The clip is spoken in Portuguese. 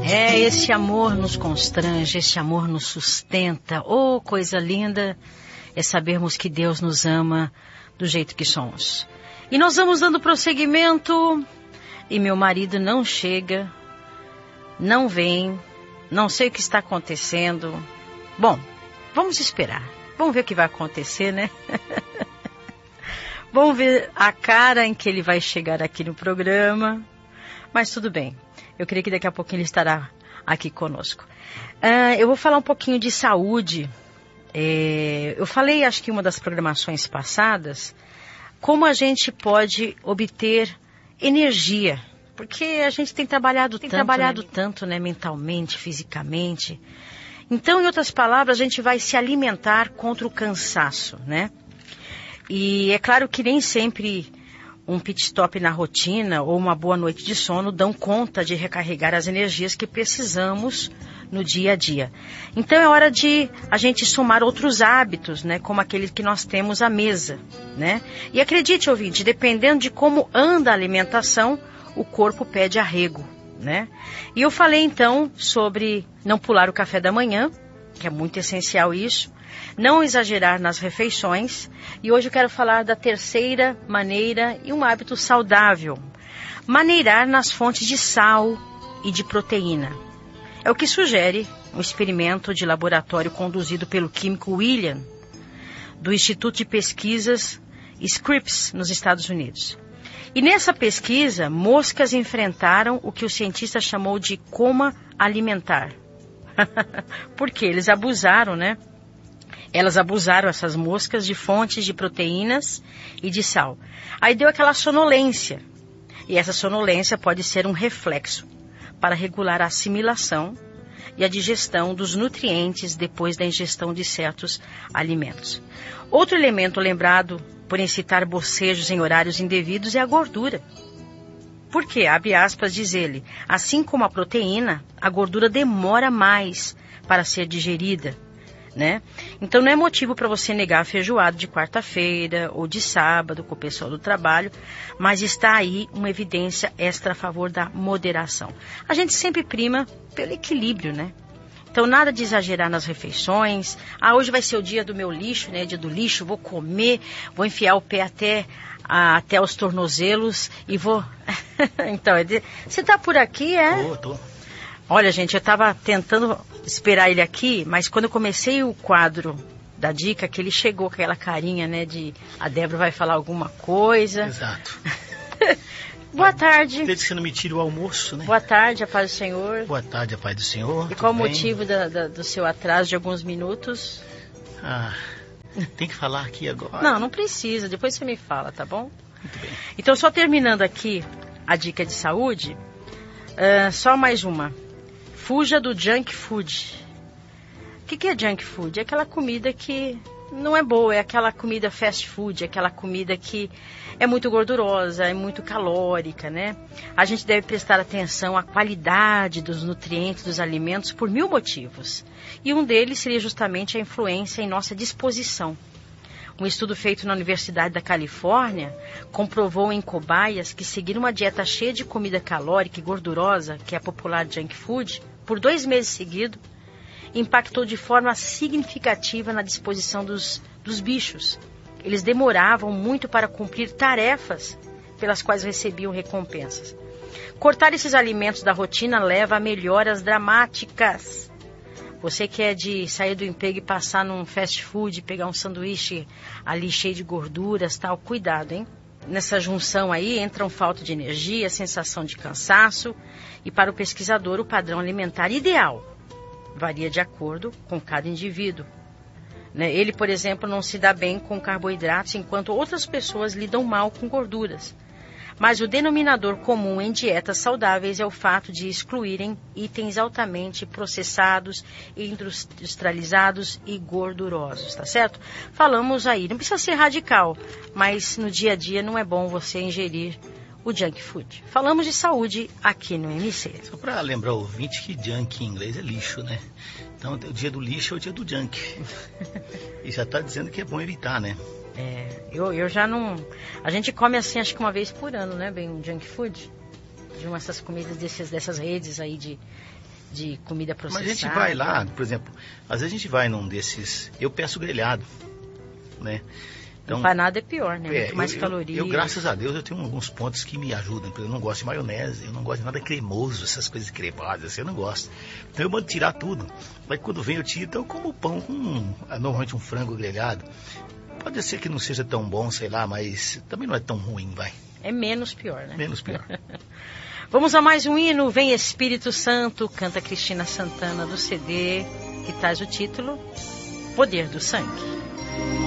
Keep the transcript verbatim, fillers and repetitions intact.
É, esse amor nos constrange, esse amor nos sustenta. Oh, coisa linda é sabermos que Deus nos ama do jeito que somos. E nós vamos dando prosseguimento e meu marido não chega, não vem, não sei o que está acontecendo. Bom, vamos esperar. Vamos ver o que vai acontecer, né? Vamos ver a cara em que ele vai chegar aqui no programa. Mas tudo bem. Eu creio que daqui a pouquinho ele estará aqui conosco. Uh, eu vou falar um pouquinho de saúde. É, eu falei, acho que em uma das programações passadas, como a gente pode obter energia. Porque a gente tem trabalhado tem tanto, trabalhado né? tanto, né, mentalmente, fisicamente. Então, em outras palavras, a gente vai se alimentar contra o cansaço, né? E é claro que nem sempre um pit stop na rotina ou uma boa noite de sono dão conta de recarregar as energias que precisamos no dia a dia. Então é hora de a gente somar outros hábitos, né, como aquele que nós temos à mesa, né? E acredite, ouvinte, dependendo de como anda a alimentação, o corpo pede arrego, né? E eu falei então sobre não pular o café da manhã, que é muito essencial isso. Não exagerar nas refeições. E hoje eu quero falar da terceira maneira e um hábito saudável. Maneirar nas fontes de sal e de proteína. É o que sugere um experimento de laboratório conduzido pelo químico William, do Instituto de Pesquisas Scripps, nos Estados Unidos. E nessa pesquisa, moscas enfrentaram o que o cientista chamou de coma alimentar. Porque eles abusaram, né? Elas abusaram, essas moscas, de fontes de proteínas e de sal. Aí deu aquela sonolência. E essa sonolência pode ser um reflexo para regular a assimilação e a digestão dos nutrientes depois da ingestão de certos alimentos. Outro elemento lembrado por incitar bocejos em horários indevidos é a gordura. Por quê? Abre aspas, diz ele. Assim como a proteína, a gordura demora mais para ser digerida. Né? Então não é motivo para você negar a feijoada de quarta-feira ou de sábado com o pessoal do trabalho, mas está aí uma evidência extra a favor da moderação. A gente sempre prima pelo equilíbrio, né? Então nada de exagerar nas refeições. Ah, hoje vai ser o dia do meu lixo, né? Dia do lixo, vou comer, vou enfiar o pé até, a, até os tornozelos e vou... Então, é de... você está por aqui, é? Tô, tô. Olha, gente, eu estava tentando esperar ele aqui, mas quando eu comecei o quadro da dica, que ele chegou com aquela carinha, né, de a Débora vai falar alguma coisa. Exato. Boa tarde. Desde que você não me tira o almoço, né? Boa tarde, a paz do Senhor. Boa tarde, a paz do Senhor. E qual o bem? motivo da, da, do seu atraso de alguns minutos? Ah, tem que falar aqui agora. Não, não precisa, depois você me fala, tá bom? Muito bem. Então, só terminando aqui a dica de saúde, uh, só mais uma. Fuja do junk food. O que, que é junk food? É aquela comida que não é boa, é aquela comida fast food, é aquela comida que é muito gordurosa, é muito calórica, né? A gente deve prestar atenção à qualidade dos nutrientes dos alimentos por mil motivos. E um deles seria justamente a influência em nossa disposição. Um estudo feito na Universidade da Califórnia comprovou em cobaias que seguir uma dieta cheia de comida calórica e gordurosa, que é a popular junk food, por dois meses seguidos, impactou de forma significativa na disposição dos, dos bichos. Eles demoravam muito para cumprir tarefas pelas quais recebiam recompensas. Cortar esses alimentos da rotina leva a melhoras dramáticas. Você que é de sair do emprego e passar num fast food, pegar um sanduíche ali cheio de gorduras, tal, cuidado, hein? Nessa junção aí entram falta de energia, sensação de cansaço e para o pesquisador o padrão alimentar ideal varia de acordo com cada indivíduo. Né? Ele, por exemplo, não se dá bem com carboidratos enquanto outras pessoas lidam mal com gorduras. Mas o denominador comum em dietas saudáveis é o fato de excluírem itens altamente processados, industrializados e gordurosos, tá certo? Falamos aí, não precisa ser radical, mas no dia a dia não é bom você ingerir o junk food. Falamos de saúde aqui no M C. Só para lembrar o ouvinte que junk em inglês é lixo, né? Então o dia do lixo é o dia do junk. E já está dizendo que é bom evitar, né? É, eu, eu já não... A gente come assim, acho que uma vez por ano, né? Bem, um junk food. De uma dessas comidas desses, dessas redes aí de, de comida processada. Mas a gente vai lá, por exemplo, às vezes a gente vai num desses, eu peço grelhado, né? Então, empanado é pior, né? É, Muito mais eu, calorias. Eu, eu, graças a Deus, eu tenho alguns pontos que me ajudam. Eu não gosto de maionese, eu não gosto de nada cremoso, essas coisas cremadas, assim, eu não gosto. Então eu mando tirar tudo. Mas quando vem eu tiro, então eu como pão com, normalmente um frango grelhado. Pode ser que não seja tão bom, sei lá, mas também não é tão ruim, vai. É menos pior, né? Menos pior. Vamos a mais um hino, Vem Espírito Santo, canta Cristina Santana do C D, que traz o título Poder do Sangue.